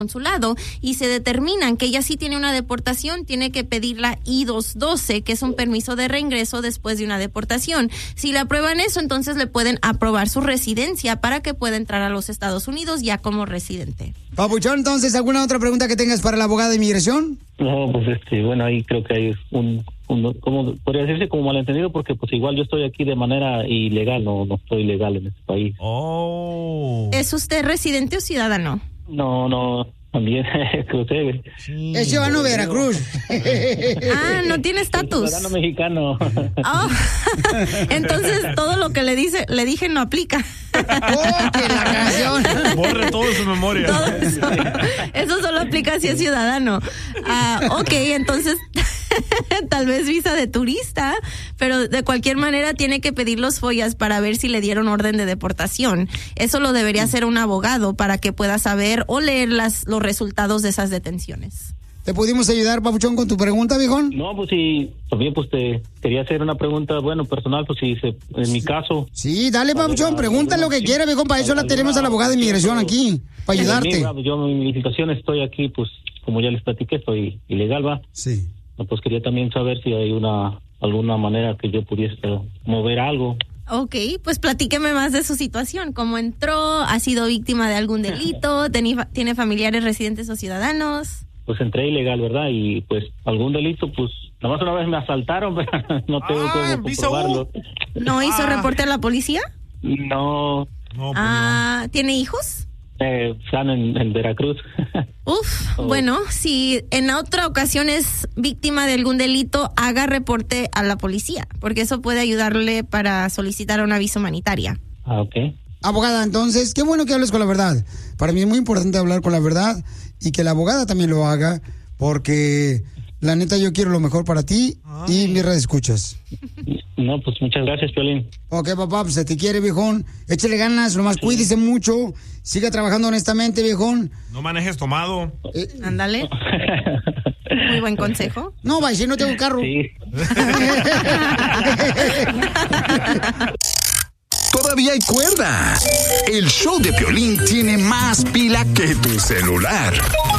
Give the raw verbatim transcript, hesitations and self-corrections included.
consulado y se determinan que ella sí tiene una deportación, tiene que pedir la I dos doce, que es un permiso de reingreso después de una deportación. Si le aprueban eso, entonces le pueden aprobar su residencia para que pueda entrar a los Estados Unidos ya como residente. Papuchón, entonces, ¿alguna otra pregunta que tengas para la abogada de inmigración? No, pues este, bueno, ahí creo que hay un, un como podría decirse como malentendido, porque pues igual yo estoy aquí de manera ilegal, no, no estoy legal en este país. Oh. ¿Es usted residente o ciudadano? No, no, también crucé. Sí. Es ciudadano de Veracruz. Ah, no tiene estatus. Ciudadano mexicano. Oh. Entonces todo lo que le dice, le dije no aplica. Oh, que la canción. Borre todo su memoria. Todo eso, eso solo aplica si es ciudadano. Uh, ok, entonces tal vez visa de turista, pero de cualquier manera tiene que pedir los follas para ver si le dieron orden de deportación. Eso lo debería hacer un abogado para que pueda saber o leer las, los resultados de esas detenciones. ¿Te pudimos ayudar, Papuchón, con tu pregunta, viejón? No, pues sí, también pues te quería hacer una pregunta, bueno, personal, pues si se, en mi caso. Sí, dale, Papuchón, pregunta lo que quiera, viejón, para eso la tenemos a la abogada de inmigración aquí, para ayudarte. Mí, yo en mi situación estoy aquí, pues, como ya les platiqué, estoy ilegal, ¿va? Sí. Pues quería también saber si hay una alguna manera que yo pudiese mover algo. Ok, pues platíqueme más de su situación. ¿Cómo entró? ¿Ha sido víctima de algún delito? ¿Tiene familiares residentes o ciudadanos? Pues entré ilegal, ¿verdad? Y pues algún delito, pues nada más una vez me asaltaron, pero no tengo ah, cómo comprobarlo. ¿No hizo ah. reporte a la policía? No. no ah, no. ¿Tiene hijos? Eh, están en, en Veracruz. Uf, oh. Bueno, si en otra ocasión es víctima de algún delito, haga reporte a la policía, porque eso puede ayudarle para solicitar una visa humanitaria. Ah, ok. Abogada, entonces, qué bueno que hables con la verdad. Para mí es muy importante hablar con la verdad y que la abogada también lo haga, porque la neta yo quiero lo mejor para ti. Ay. Y mis radioescuchas. No, pues muchas gracias, Piolín. Ok, papá, pues se te quiere, viejón. Échale ganas, nomás cuídese mucho. Siga trabajando honestamente, viejón. No manejes tomado. Eh, Ándale. Muy buen consejo. No, va, si no tengo carro. Sí. Todavía hay cuerda. El show de Piolín tiene más pila que tu celular.